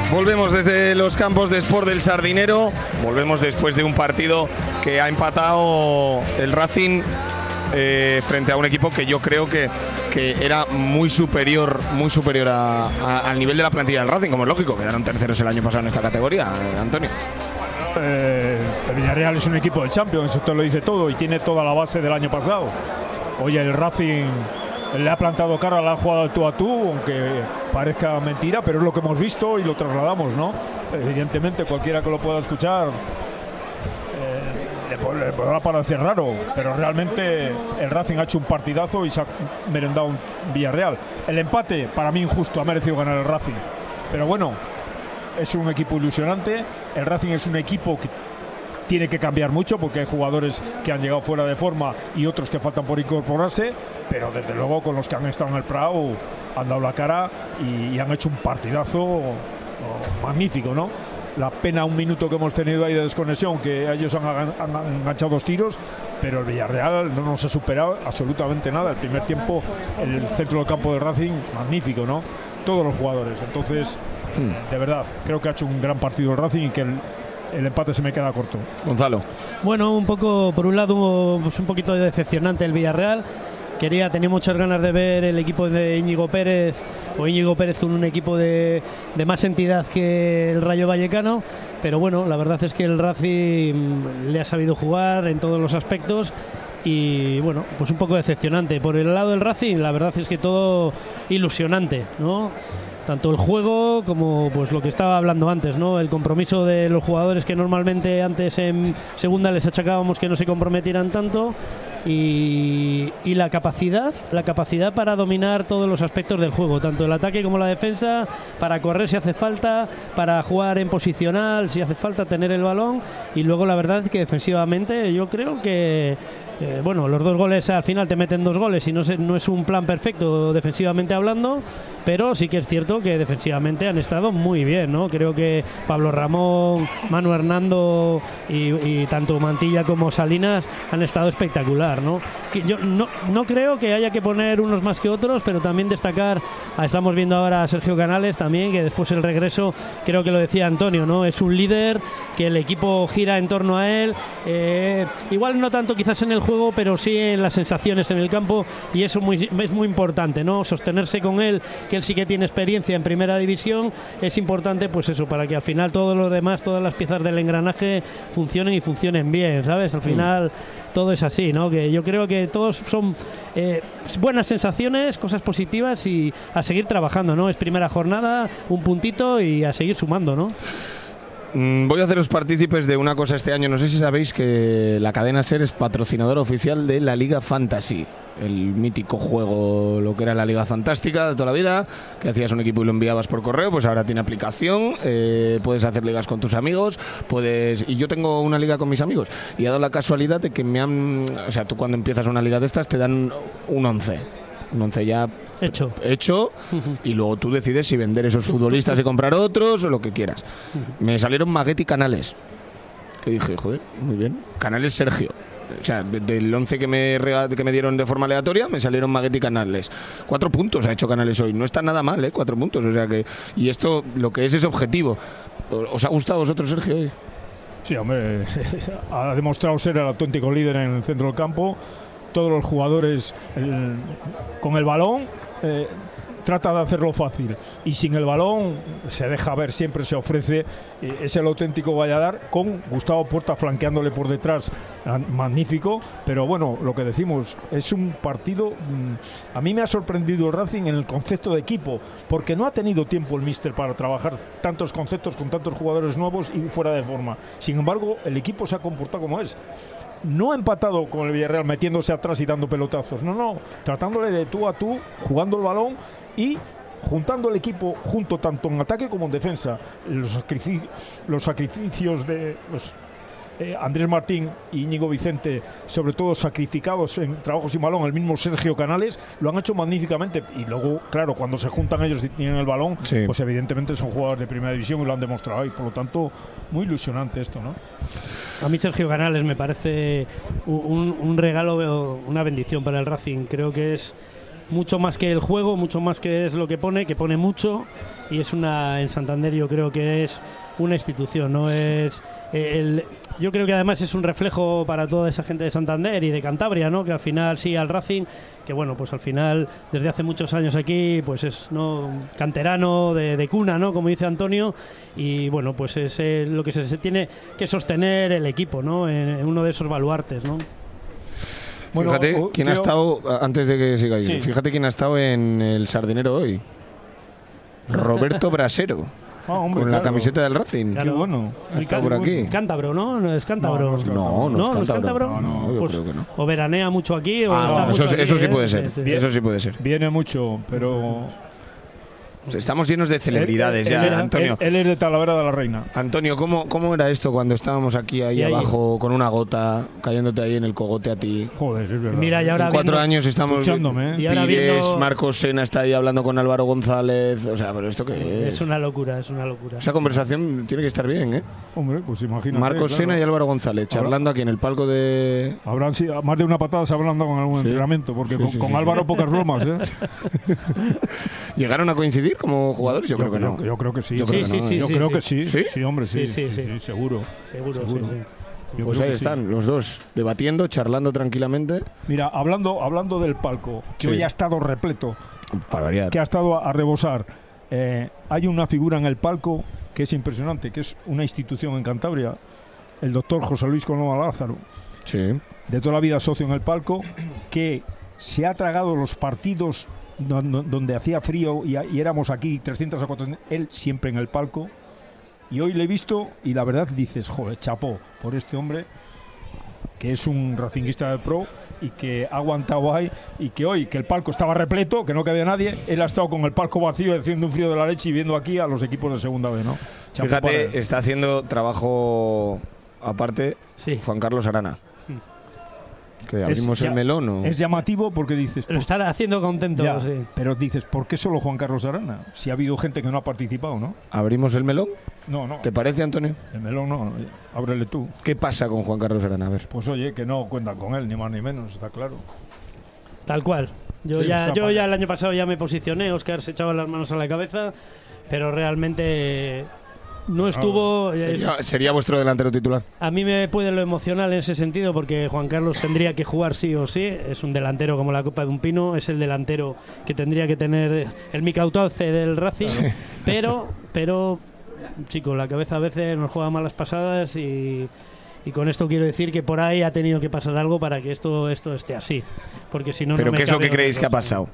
Volvemos desde los campos de Sport del Sardinero. Volvemos después de un partido que ha empatado el Racing frente a un equipo que yo creo que era muy superior al nivel de la plantilla del Racing, como es lógico. Quedaron terceros el año pasado en esta categoría, Antonio. El Villarreal es un equipo de Champions, eso te lo dice todo, y tiene toda la base del año pasado. Oye, el Racing le ha plantado cara, la ha jugado tú a tú, aunque parezca mentira, pero es lo que hemos visto y lo trasladamos, ¿no? Evidentemente, cualquiera que lo pueda escuchar le podrá parecer raro, pero realmente el Racing ha hecho un partidazo y se ha merendado un Villarreal. El empate, para mí injusto, ha merecido ganar el Racing, pero bueno, es un equipo ilusionante. El Racing es un equipo que tiene que cambiar mucho porque hay jugadores que han llegado fuera de forma y otros que faltan por incorporarse, pero desde luego con los que han estado en el Prado han dado la cara y han hecho un partidazo magnífico, ¿no? La pena un minuto que hemos tenido ahí de desconexión, que ellos han enganchado 2 tiros, pero el Villarreal no nos ha superado absolutamente nada. El primer tiempo, el centro del campo del Racing, magnífico, ¿no? Todos los jugadores. Entonces, de verdad, creo que ha hecho un gran partido el Racing y que el empate se me queda corto. Gonzalo. Bueno, un poco, por un lado, pues un poquito decepcionante el Villarreal. Tenía muchas ganas de ver el equipo de Íñigo Pérez con un equipo de más entidad que el Rayo Vallecano, pero bueno, la verdad es que el Racing le ha sabido jugar en todos los aspectos y bueno, pues un poco decepcionante. Por el lado del Racing, la verdad es que todo ilusionante, ¿no? Tanto el juego como pues lo que estaba hablando antes, ¿no? El compromiso de los jugadores que normalmente antes en segunda les achacábamos que no se comprometieran tanto y la capacidad para dominar todos los aspectos del juego, tanto el ataque como la defensa, para correr si hace falta, para jugar en posicional si hace falta, tener el balón, y luego la verdad es que defensivamente yo creo que bueno, los 2 goles al final te meten 2 goles y no es un plan perfecto defensivamente hablando, pero sí que es cierto que defensivamente han estado muy bien, ¿no? Creo que Pablo Ramón, Manu Hernando y tanto Mantilla como Salinas han estado espectacular, ¿no? Yo no creo que haya que poner unos más que otros, pero también destacar, estamos viendo ahora a Sergio Canales también, que después el regreso, creo que lo decía Antonio, ¿no? Es un líder, que el equipo gira en torno a él, igual no tanto quizás en el juego, pero sí en las sensaciones en el campo, y eso es muy importante, ¿no? Sostenerse con él, que él sí que tiene experiencia en primera división, es importante, pues eso, para que al final todo lo demás, todas las piezas del engranaje funcionen bien, ¿sabes? Al final todo es así, ¿no? Que yo creo que todos son buenas sensaciones, cosas positivas, y a seguir trabajando, ¿no? Es primera jornada, un puntito y a seguir sumando, ¿no? Voy a haceros partícipes de una cosa este año. No sé si sabéis que la cadena SER es patrocinadora oficial de la Liga Fantasy, el mítico juego, lo que era la Liga Fantástica de toda la vida, que hacías un equipo y lo enviabas por correo. Pues ahora tiene aplicación, puedes hacer ligas con tus amigos, y yo tengo una liga con mis amigos y ha dado la casualidad de que o sea, tú cuando empiezas una liga de estas te dan un 11 ya hecho y luego tú decides si vender esos futbolistas y comprar otros o lo que quieras. Me salieron Maguette y Canales, que dije, joder, muy bien, Canales Sergio. O sea, del 11 que me dieron de forma aleatoria, me salieron Maguette y Canales. 4 puntos ha hecho Canales hoy. No está nada mal, 4 puntos. O sea que, y esto lo que es objetivo. ¿Os ha gustado a vosotros, Sergio, hoy? Sí, hombre, ha demostrado ser el auténtico líder en el centro del campo. Todos los jugadores con el balón trata de hacerlo fácil, y sin el balón se deja ver, siempre se ofrece, es el auténtico Valladar, con Gustavo Puerta flanqueándole por detrás, magnífico. Pero bueno, lo que decimos, es un partido, a mí me ha sorprendido el Racing en el concepto de equipo, porque no ha tenido tiempo el míster para trabajar tantos conceptos con tantos jugadores nuevos y fuera de forma. Sin embargo, el equipo se ha comportado como es. No ha empatado con el Villarreal metiéndose atrás y dando pelotazos, no, tratándole de tú a tú, jugando el balón y juntando el equipo junto tanto en ataque como en defensa. Los sacrificios de Andrés Martín y Íñigo Vicente, sobre todo sacrificados en trabajos sin balón, el mismo Sergio Canales, lo han hecho magníficamente. Y luego, claro, cuando se juntan ellos y tienen el balón, sí, pues evidentemente son jugadores de primera división y lo han demostrado, y por lo tanto muy ilusionante esto, ¿no? A mí Sergio Canales me parece un regalo, una bendición para el Racing. Creo que es mucho más que el juego, mucho más que es lo que pone mucho, y es en Santander yo creo que es una institución, no es yo creo que además es un reflejo para toda esa gente de Santander y de Cantabria, ¿no? Que al final sí al Racing, que bueno, pues al final desde hace muchos años aquí pues es, ¿no?, canterano de cuna, ¿no?, como dice Antonio, y bueno, pues es lo que se tiene que sostener el equipo, ¿no?, en uno de esos baluartes, ¿no? Bueno, fíjate quién ha estado, antes de que siga ahí, fíjate quién ha estado en el Sardinero hoy. Roberto Brasero. Hombre, con la camiseta del Racing. Qué bueno. Está por aquí. Es cántabro, ¿no? No es cántabro. No es cántabro. No, yo pues, creo que no. O veranea mucho aquí. Eso sí puede ser. Eso sí puede ser. Viene mucho, pero... Estamos llenos de celebridades ya, Antonio. Él es de Talavera de la Reina. Antonio, ¿cómo era esto cuando estábamos aquí ahí abajo con una gota cayéndote ahí en el cogote a ti? Joder, es verdad. Mira, y ahora en 4 años estamos Pires, Marcos Sena está ahí hablando con Álvaro González. O sea, pero esto qué es una locura, es una locura. Esa conversación tiene que estar bien, ¿eh? Hombre, pues imagínate. Marcos Sena y Álvaro González charlando aquí en el palco de... Habrán sido más de una patada se habrán dado con algún entrenamiento, porque con Álvaro pocas bromas, ¿eh? ¿Llegaron a coincidir como jugadores? Yo creo que no. Yo creo que sí. Yo creo que sí. Sí, hombre, sí, seguro. Seguro. Pues ahí están los dos, debatiendo, charlando tranquilamente. Mira, hablando del palco, que hoy ha estado repleto, para variar, que ha estado a rebosar. Hay una figura en el palco que es impresionante, que es una institución en Cantabria, el doctor José Luis Coloma Lázaro, de toda la vida socio en el palco, que se ha tragado los partidos donde hacía frío y éramos aquí 300 o 400, él siempre en el palco, y hoy le he visto y la verdad dices, joder, chapó por este hombre que es un racinguista de pro y que ha aguantado ahí, y que hoy que el palco estaba repleto, que no cabía nadie, él ha estado con el palco vacío haciendo un frío de la leche y viendo aquí a los equipos de segunda B, ¿no? Chapó. Fíjate, está haciendo trabajo aparte Juan Carlos Arana. Que abrimos el melón, ¿o? Es llamativo porque dices... Lo están haciendo contento, pero dices, ¿por qué solo Juan Carlos Arana? Si ha habido gente que no ha participado, ¿no? ¿Abrimos el melón? No. ¿Te parece, Antonio? El melón no, ábrele tú. ¿Qué pasa con Juan Carlos Arana? A ver. Pues oye, que no cuentan con él, ni más ni menos, está claro. Tal cual. Yo ya el año pasado ya me posicioné, Óscar se echaba las manos a la cabeza, pero realmente... No estuvo... ¿Sería vuestro delantero titular? A mí me puede lo emocional en ese sentido, porque Juan Carlos tendría que jugar sí o sí. Es un delantero como la copa de un pino. Es el delantero que tendría que tener el Micautauce del Racing. Sí. Pero, chico, la cabeza a veces nos juega malas pasadas y con esto quiero decir que por ahí ha tenido que pasar algo para que esto esté así. Porque si no... ¿Pero qué es lo que creéis que ha pasado?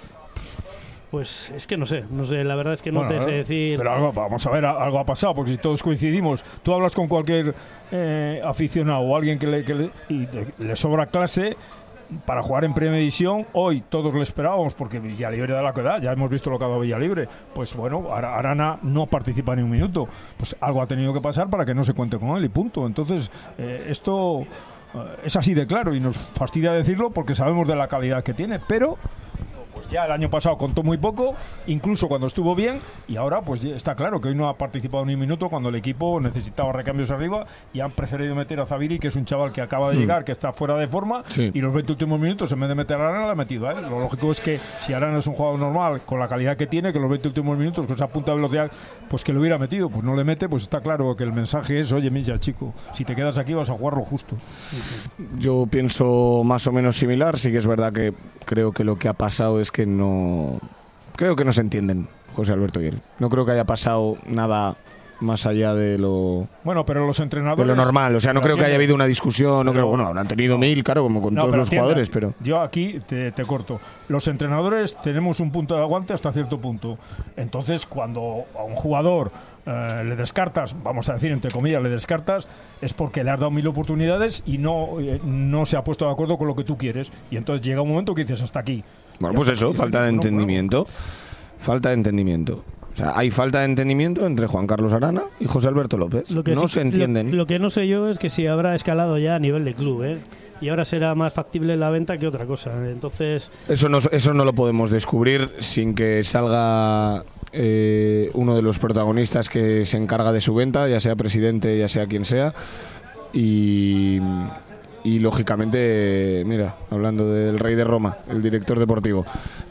Pues es que no sé, la verdad es que no te sé decir. Pero vamos a ver, algo ha pasado, porque si todos coincidimos, tú hablas con cualquier aficionado o alguien que le sobra clase para jugar en Primera División. Hoy todos le esperábamos, porque Villalibre da la que da, ya hemos visto lo que ha dado Villalibre. Pues bueno, Arana no participa ni un minuto, pues algo ha tenido que pasar para que no se cuente con él y punto. Entonces, esto es así de claro y nos fastidia decirlo porque sabemos de la calidad que tiene, pero... Pues ya el año pasado contó muy poco, incluso cuando estuvo bien, y ahora pues está claro que hoy no ha participado ni un minuto cuando el equipo necesitaba recambios arriba y han preferido meter a Zaviri, que es un chaval que acaba de llegar, que está fuera de forma, y los 20 últimos minutos en vez de meter a Arana le ha metido a él. Lo lógico es que si Arana es un jugador normal, con la calidad que tiene, que los 20 últimos minutos con esa punta de velocidad, pues que lo hubiera metido, pues no le mete, pues está claro que el mensaje es, oye mira chico, si te quedas aquí vas a jugar lo justo. Yo pienso más o menos similar, sí que es verdad que creo que lo que ha pasado es que creo que no se entienden José Alberto y él. No creo que haya pasado nada más allá de lo... Bueno, pero los entrenadores... De lo normal, o sea, no creo que haya habido una discusión, no creo, bueno, habrán tenido 1000, claro, como con todos los jugadores, pero... Yo aquí te corto. Los entrenadores tenemos un punto de aguante hasta cierto punto. Entonces, cuando a un jugador le descartas, vamos a decir, entre comillas, le descartas, es porque le has dado 1000 oportunidades y no se ha puesto de acuerdo con lo que tú quieres. Y entonces llega un momento que dices, hasta aquí. Bueno, pues eso, falta de entendimiento. Falta de entendimiento. O sea, hay falta de entendimiento entre Juan Carlos Arana y José Alberto López. No se entienden. Lo que no sé yo es que si habrá escalado ya a nivel de club, y ahora será más factible la venta que otra cosa. Entonces... Eso no lo podemos descubrir sin que salga uno de los protagonistas que se encarga de su venta, ya sea presidente, ya sea quien sea, y Y lógicamente, mira, hablando del rey de Roma, el director deportivo,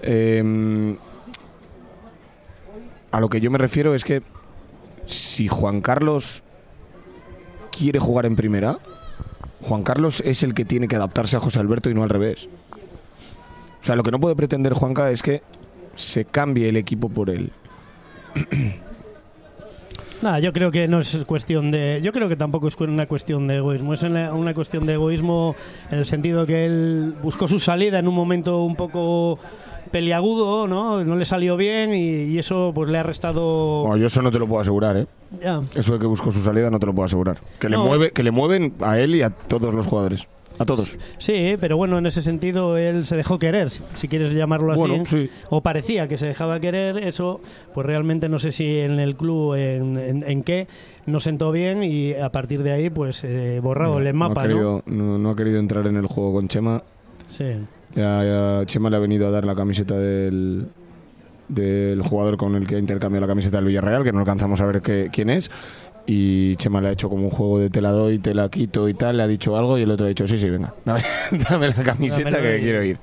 a lo que yo me refiero es que si Juan Carlos quiere jugar en primera, Juan Carlos es el que tiene que adaptarse a José Alberto y no al revés. O sea, lo que no puede pretender Juanca es que se cambie el equipo por él. Nada, yo creo que no es cuestión de... Yo creo que tampoco es una cuestión de egoísmo. Es una cuestión de egoísmo en el sentido que él buscó su salida en un momento un poco peliagudo, ¿no? No le salió bien y eso pues le ha restado... Bueno, yo eso no te lo puedo asegurar, ¿eh? Ya. Eso de que buscó su salida no te lo puedo asegurar. Que le mueven a él y a todos los jugadores. A todos. Sí, pero bueno, en ese sentido él se dejó querer, si quieres llamarlo así. Bueno, sí. O parecía que se dejaba querer. Eso, pues realmente no sé si en el club, en qué, no sentó bien y a partir de ahí, pues borrado el mapa, no ha querido entrar en el juego con Chema. Sí. Ya Chema le ha venido a dar la camiseta del jugador con el que ha intercambiado la camiseta del Villarreal, que no alcanzamos a ver quién es. Y Chema le ha hecho como un juego de te la doy, te la quito y tal, le ha dicho algo y el otro ha dicho sí, venga, dame la camiseta que quiero ir.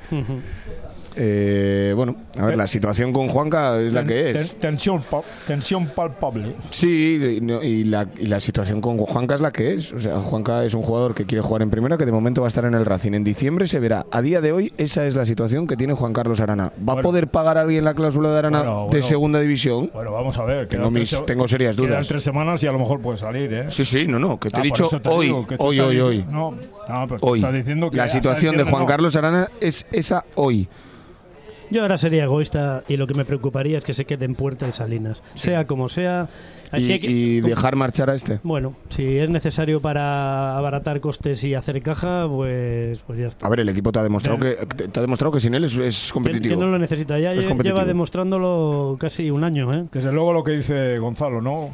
Bueno, a ver, la situación con Juanca es la que es. Tensión palpable. Sí, y la situación con Juanca es la que es. O sea, Juanca es un jugador que quiere jugar en primera, que de momento va a estar en el Racing. En diciembre se verá. A día de hoy, esa es la situación que tiene Juan Carlos Arana. ¿Va a poder pagar a alguien la cláusula de Arana de segunda división? Bueno, vamos a ver. Tengo serias dudas. Quedan 3 semanas y a lo mejor puede salir, ¿eh? Sí, no, que te he dicho hoy. No, pero hoy. Está diciendo que la situación de Juan Carlos Arana es esa hoy. Yo ahora sería egoísta y lo que me preocuparía es que se quede en puerta el Salinas, sea como sea. Y dejar marchar a este. Bueno, si es necesario para abaratar costes y hacer caja, pues ya está. A ver, el equipo te ha demostrado que sin él es competitivo. Que no lo necesita, ya lleva demostrándolo casi un año, ¿eh? Desde luego lo que dice Gonzalo, ¿no?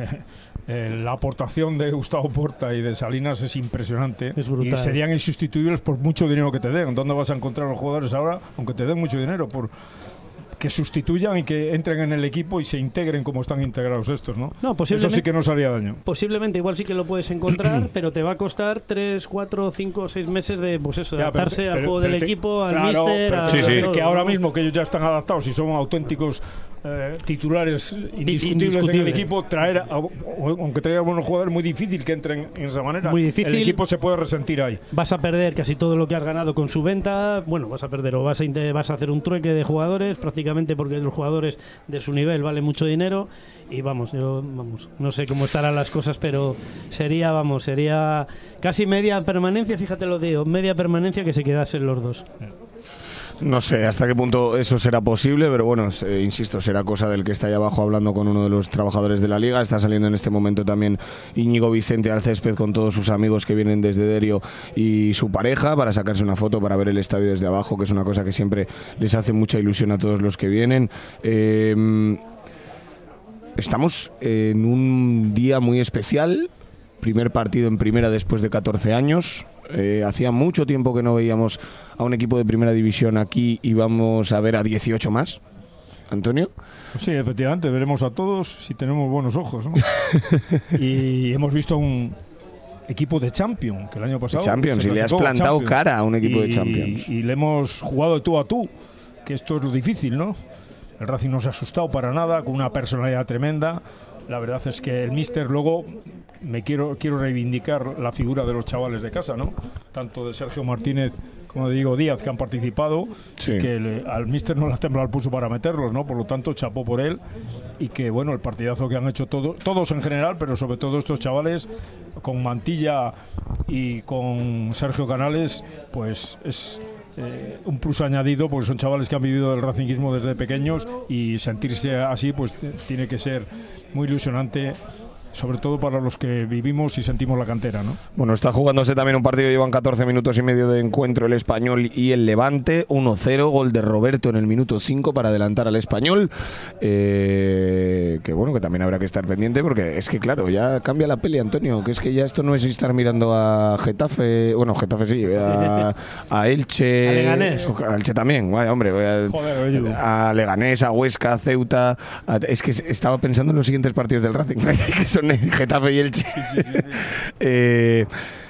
La aportación de Gustavo Porta y de Salinas es impresionante. Es brutal. Y serían insustituibles por mucho dinero que te den. ¿Dónde vas a encontrar a los jugadores ahora, aunque te den mucho dinero, por que sustituyan y que entren en el equipo y se integren como están integrados estos, ¿no? No, eso sí que no haría daño. Posiblemente igual sí que lo puedes encontrar, pero te va a costar 3, 4, 5, 6 meses de adaptarse al juego del equipo, al míster, todo, que ahora mismo que ellos ya están adaptados y son auténticos titulares indiscutibles en el equipo, aunque traigan buenos jugadores, muy difícil que entren en esa manera. Muy difícil. El equipo se puede resentir ahí. Vas a perder casi todo lo que has ganado con su venta. Bueno, vas a perder o vas a hacer un trueque de jugadores, prácticamente porque los jugadores de su nivel valen mucho dinero. Y vamos, no sé cómo estarán las cosas, pero sería casi media permanencia, fíjate lo digo, media permanencia que se quedasen los dos. No sé hasta qué punto eso será posible, pero bueno, insisto, será cosa del que está ahí abajo hablando con uno de los trabajadores de la liga. Está saliendo en este momento también Íñigo Vicente al césped con todos sus amigos que vienen desde Derio y su pareja para sacarse una foto, para ver el estadio desde abajo, que es una cosa que siempre les hace mucha ilusión a todos los que vienen. Estamos en un día muy especial, primer partido en primera después de 14 años. Hacía mucho tiempo que no veíamos a un equipo de primera división aquí y vamos a ver a 18 más. ¿Antonio? Sí, efectivamente, veremos a todos si tenemos buenos ojos, ¿no? Y hemos visto un equipo de Champions, que el año pasado... Champions, y le has plantado cara a un equipo de Champions. Y le hemos jugado de tú a tú, que esto es lo difícil, ¿no? El Racing no se ha asustado para nada, con una personalidad tremenda. La verdad es que el míster luego... quiero reivindicar la figura de los chavales de casa, ¿no? Tanto de Sergio Martínez como de Diego Díaz, que han participado, sí. Que al míster no le ha temblado el pulso para meterlos, ¿no? Por lo tanto, chapó por él. Y que, bueno, el partidazo que han hecho todos en general, pero sobre todo estos chavales, con Mantilla y con Sergio Canales, pues es... un plus añadido, porque son chavales que han vivido el racinguismo desde pequeños y sentirse así pues tiene que ser muy ilusionante, sobre todo para los que vivimos y sentimos la cantera, ¿no? Bueno, está jugándose también un partido, llevan 14 minutos y medio de encuentro el Español y el Levante, 1-0, gol de Roberto en el minuto 5 para adelantar al Español, que bueno, que también habrá que estar pendiente, porque es que claro, ya cambia la peli, Antonio, que es que ya esto no es estar mirando a Getafe, bueno, Getafe sí, a Elche, a Leganés, a Elche también, vaya hombre, a Leganés, a Huesca, a Ceuta, es que estaba pensando en los siguientes partidos del Racing, que son Getafe y Elche.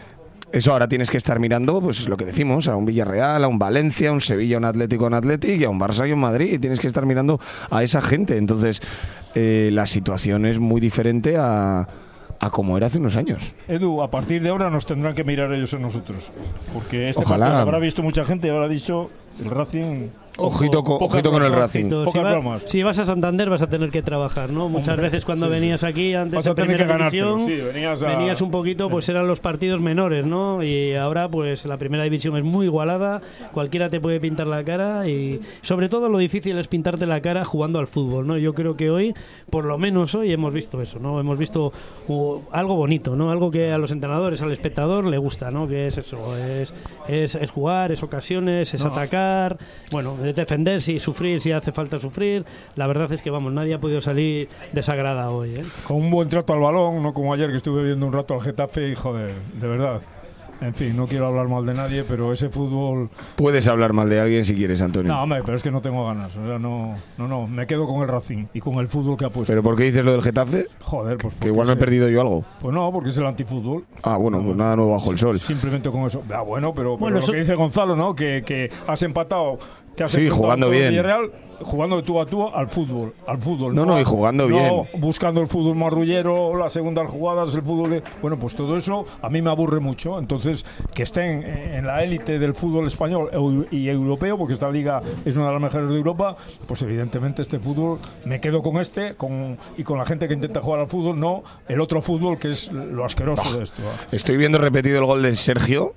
Eso ahora tienes que estar mirando, pues lo que decimos, a un Villarreal, a un Valencia, a un Sevilla, a un Atlético, a un Athletic, y a un Barça y a un Madrid. Y tienes que estar mirando a esa gente. Entonces, la situación es muy diferente a como era hace unos años. Edu, a partir de ahora nos tendrán que mirar ellos a nosotros. Porque este Ojalá. partido lo habrá visto mucha gente y habrá dicho el Racing... Ojito con el Racing. Si vas a Santander vas a tener que trabajar, ¿no? Muchas veces cuando venías aquí antes de primera división, venías un poquito, pues eran los partidos menores, ¿no? Y ahora pues la primera división es muy igualada, cualquiera te puede pintar la cara y sobre todo lo difícil es pintarte la cara jugando al fútbol, ¿no? Yo creo que hoy, por lo menos hoy, hemos visto eso, ¿no? Hemos visto algo bonito, ¿no? Algo que a los entrenadores, al espectador le gusta, ¿no? Que es eso, es jugar, es ocasiones, es atacar, bueno, defender, sí, sufrir, si hace falta sufrir. La verdad es que, vamos, nadie ha podido salir desagradado hoy, ¿eh? Con un buen trato al balón, no como ayer que estuve viendo un rato al Getafe y, joder, de verdad. En fin, no quiero hablar mal de nadie, pero ese fútbol... Puedes hablar mal de alguien si quieres, Antonio. No, hombre, pero es que no tengo ganas. O sea, no, me quedo con el Racing y con el fútbol que ha puesto. ¿Pero por qué dices lo del Getafe? Joder, pues... Que igual me he perdido yo algo. Pues no, porque es el antifútbol. Ah, bueno, pues nada nuevo bajo el sol. Simplemente con eso. Ah, bueno, pero lo que dice Gonzalo, ¿no? Que has empatado... Sí, jugando bien. Villarreal, jugando de tú a tú al fútbol. No, y jugando bien. Buscando el fútbol marrullero, las segundas jugadas, el fútbol de... Bueno, pues todo eso a mí me aburre mucho. Entonces, que estén en la élite del fútbol español y europeo, porque esta liga es una de las mejores de Europa, pues evidentemente este fútbol, me quedo con y con la gente que intenta jugar al fútbol, no el otro fútbol que es lo asqueroso de esto. Estoy viendo repetido el gol de Sergio.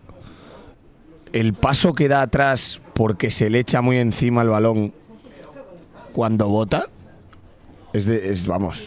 El paso que da atrás porque se le echa muy encima el balón cuando bota vamos.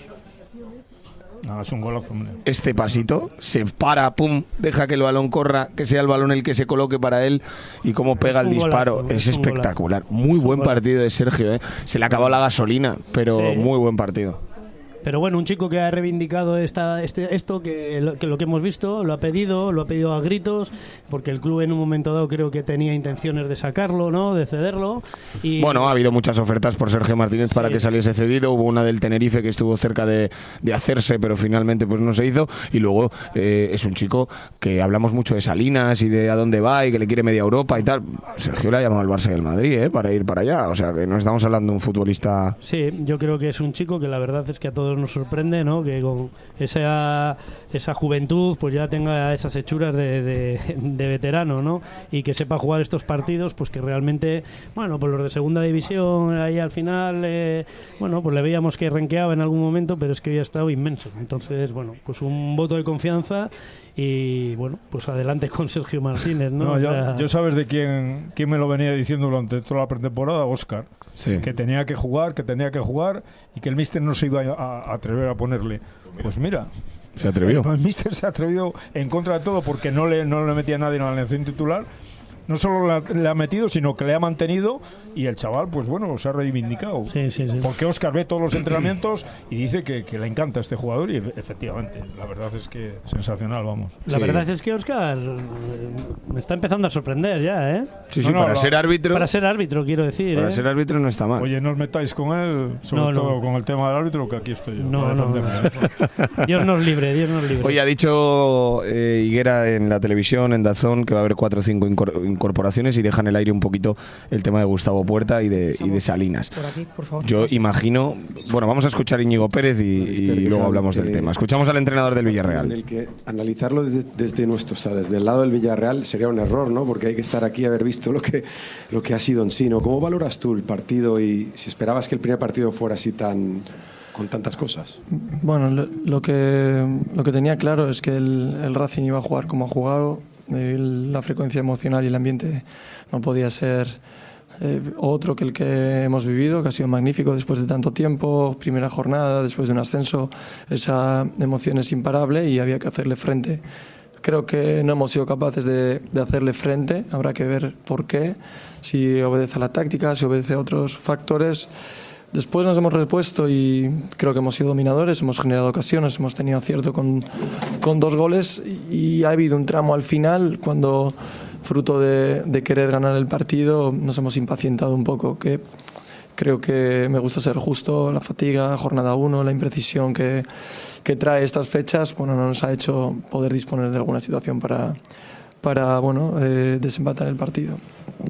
No, es un golazo, hombre. Este pasito se para, pum, deja que el balón corra, que sea el balón el que se coloque para él y cómo pega el disparo. Es espectacular. Muy buen partido de Sergio, ¿eh? Se le ha acabado la gasolina, pero sí. Muy buen partido. Pero bueno, un chico que ha reivindicado esto, que lo que hemos visto, lo ha pedido a gritos, porque el club en un momento dado creo que tenía intenciones de sacarlo, ¿no? De cederlo. Y bueno, ha habido muchas ofertas por Sergio Martínez para que saliese cedido. Hubo una del Tenerife que estuvo cerca de hacerse, pero finalmente pues no se hizo. Y luego es un chico que hablamos mucho de Salinas y de a dónde va y que le quiere media Europa y tal. Sergio le ha llamado al Barça y al Madrid, para ir para allá. O sea, que no estamos hablando de un futbolista... Sí, yo creo que es un chico que la verdad es que a todos nos sorprende, ¿no? Que con esa juventud pues ya tenga esas hechuras de veterano, ¿no? Y que sepa jugar estos partidos, pues que realmente, bueno, pues los de segunda división ahí al final, bueno, pues le veíamos que renqueaba en algún momento, pero es que hoy ha estado inmenso. Entonces, bueno, pues un voto de confianza y, bueno, pues adelante con Sergio Martínez, ¿no? Yo sabes de quién me lo venía diciendo durante toda la pretemporada, Óscar. Sí. Que tenía que jugar y que el míster no se iba a atrever a ponerle. Pues mira, se atrevió. El míster se ha atrevido en contra de todo porque no le metía a nadie en la alineación titular. No solo le ha metido, sino que le ha mantenido y el chaval, pues bueno, se ha reivindicado. Sí. Porque Óscar ve todos los entrenamientos y dice que le encanta este jugador y efectivamente, la verdad es que sensacional, vamos. La verdad es que Óscar me está empezando a sorprender ya, ¿eh? Sí, para ser árbitro. Para ser árbitro, quiero decir. Para ser árbitro no está mal. Oye, no os metáis con él, sobre todo con el tema del árbitro, que aquí estoy yo. No. Dios nos libre. Oye, ha dicho Higuera en la televisión, en DAZN, que va a haber 4 o 5 incorporaciones y dejan el aire un poquito el tema de Gustavo Puerta y de Salinas. Por aquí, por favor. Yo imagino, bueno, vamos a escuchar a Íñigo Pérez y luego hablamos del tema. Escuchamos al entrenador del Villarreal. En el que analizarlo desde el lado del Villarreal sería un error, ¿no? Porque hay que estar aquí y haber visto lo que ha sido en sí, ¿no? ¿Cómo valoras tú el partido y si esperabas que el primer partido fuera así con tantas cosas? Bueno, lo que tenía claro es que el Racing iba a jugar como ha jugado. La frecuencia emocional y el ambiente no podía ser otro que el que hemos vivido, que ha sido magnífico después de tanto tiempo, primera jornada, después de un ascenso, esa emoción es imparable y había que hacerle frente. Creo que no hemos sido capaces de hacerle frente, habrá que ver por qué, si obedece a la táctica, si obedece a otros factores. Después nos hemos repuesto y creo que hemos sido dominadores, hemos generado ocasiones, hemos tenido acierto con 2 goles y ha habido un tramo al final cuando, fruto de querer ganar el partido, nos hemos impacientado un poco, que creo que me gusta ser justo, la fatiga, jornada 1, la imprecisión que trae estas fechas, bueno, no nos ha hecho poder disponer de alguna situación para para desempatar el partido.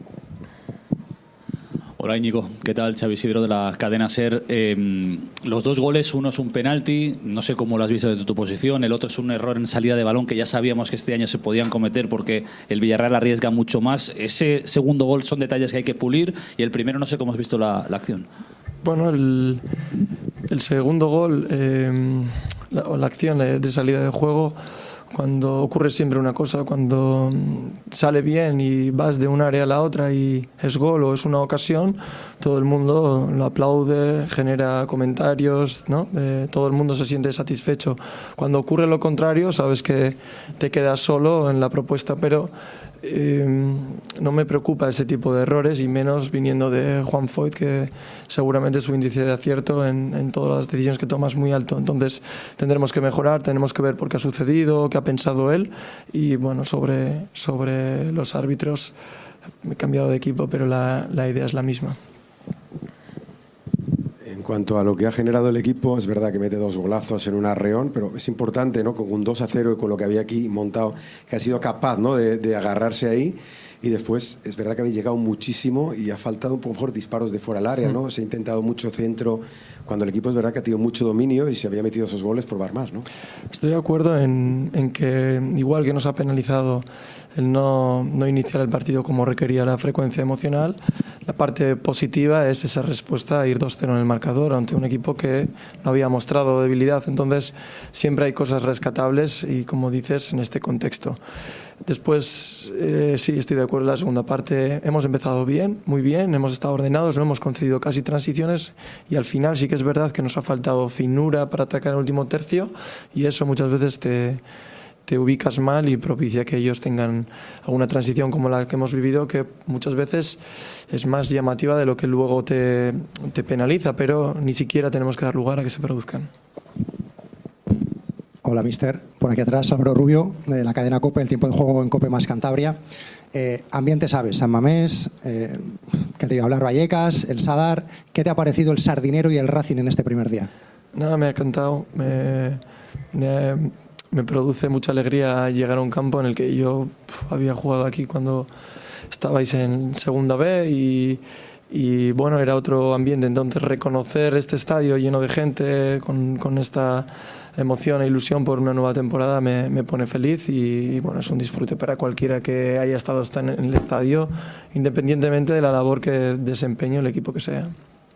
Hola Íñigo, ¿qué tal? Xavi Isidro de la cadena SER. Los 2 goles, uno es un penalti, no sé cómo lo has visto desde tu posición, el otro es un error en salida de balón que ya sabíamos que este año se podían cometer porque el Villarreal arriesga mucho más. Ese segundo gol son detalles que hay que pulir y el primero no sé cómo has visto la acción. Bueno, el segundo gol, la acción de salida de juego, cuando ocurre siempre una cosa, cuando sale bien y vas de un área a la otra y es gol o es una ocasión, todo el mundo lo aplaude, genera comentarios, ¿no? Todo el mundo se siente satisfecho. Cuando ocurre lo contrario, sabes que te quedas solo en la propuesta, pero no me preocupa ese tipo de errores y menos viniendo de Juan Foyth, que seguramente su índice de acierto en todas las decisiones que toma es muy alto. Entonces tendremos que mejorar, tenemos que ver por qué ha sucedido, qué ha pensado él y bueno, sobre los árbitros he cambiado de equipo, pero la idea es la misma. En cuanto a lo que ha generado el equipo, es verdad que mete 2 golazos en un arreón, pero es importante, ¿no? Con un 2-0 y con lo que había aquí montado, que ha sido capaz, ¿no? de agarrarse ahí. Y después es verdad que habéis llegado muchísimo y ha faltado un poco mejor disparos de fuera del área, ¿no? Se ha intentado mucho centro, cuando el equipo es verdad que ha tenido mucho dominio y si había metido esos goles, probar más, ¿no? Estoy de acuerdo en que igual que nos ha penalizado el no iniciar el partido como requería la frecuencia emocional, la parte positiva es esa respuesta a ir 2-0 en el marcador ante un equipo que no había mostrado debilidad. Entonces siempre hay cosas rescatables y como dices, en este contexto. Después, sí, estoy de acuerdo en la segunda parte. Hemos empezado bien, muy bien, hemos estado ordenados, no hemos concedido casi transiciones y al final sí que es verdad que nos ha faltado finura para atacar el último tercio y eso muchas veces te ubicas mal y propicia que ellos tengan alguna transición como la que hemos vivido, que muchas veces es más llamativa de lo que luego te penaliza, pero ni siquiera tenemos que dar lugar a que se produzcan. Hola, mister. Por aquí atrás, Álvaro Rubio, de la cadena COPE, el tiempo de juego en COPE más Cantabria. Ambiente, ¿sabes? San Mamés, que te iba a hablar Vallecas, el Sadar. ¿Qué te ha parecido el Sardinero y el Racing en este primer día? Nada, me ha encantado. Me produce mucha alegría llegar a un campo en el que yo había jugado aquí cuando estabais en Segunda B y bueno, era otro ambiente. Entonces reconocer este estadio lleno de gente con esta emoción e ilusión por una nueva temporada me pone feliz y bueno, es un disfrute para cualquiera que haya estado en el estadio, independientemente de la labor que desempeñe el equipo que sea.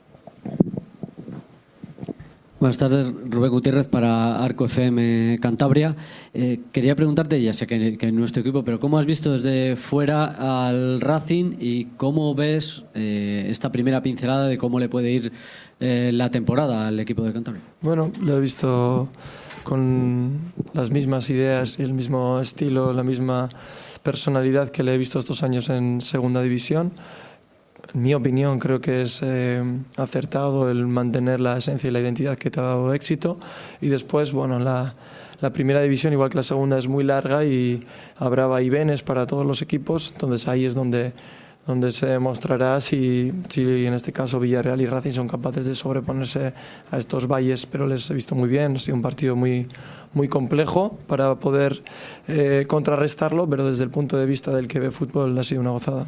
Buenas tardes, Rubén Gutiérrez para Arco FM Cantabria. Quería preguntarte, ya sé que en nuestro equipo, pero ¿cómo has visto desde fuera al Racing y cómo ves esta primera pincelada de cómo le puede ir la temporada al equipo de Cantabria? Bueno, lo he visto con las mismas ideas y el mismo estilo, la misma personalidad que le he visto estos años en Segunda División. En mi opinión, creo que es acertado el mantener la esencia y la identidad que te ha dado éxito. Y después, bueno, la primera división, igual que la segunda, es muy larga y habrá vaivenes para todos los equipos. Entonces ahí es donde se demostrará si en este caso Villarreal y Racing son capaces de sobreponerse a estos valles. Pero les he visto muy bien, ha sido un partido muy, muy complejo para poder contrarrestarlo, pero desde el punto de vista del que ve fútbol ha sido una gozada.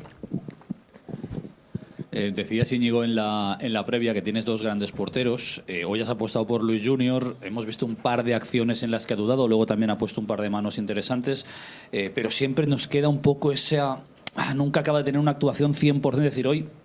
Decías, Íñigo, en la previa que tienes 2 grandes porteros. Hoy has apostado por Luis Junior. Hemos visto un par de acciones en las que ha dudado. Luego también ha puesto un par de manos interesantes. Pero siempre nos queda un poco esa... nunca acaba de tener una actuación 100%. Es decir, hoy